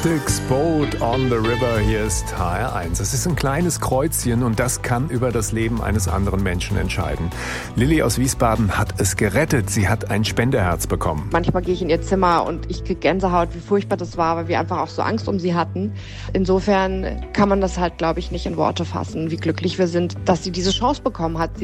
Styx, Boat on the River, hier ist HR1. Es ist ein kleines Kreuzchen und das kann über das Leben eines anderen Menschen entscheiden. Lilly aus Wiesbaden hat es gerettet. Sie hat ein Spenderherz bekommen. Manchmal gehe ich in ihr Zimmer und ich kriege Gänsehaut, wie furchtbar das war, weil wir einfach auch so Angst um sie hatten. Insofern kann man das halt, glaube ich, nicht in Worte fassen, wie glücklich wir sind, dass sie diese Chance bekommen hat.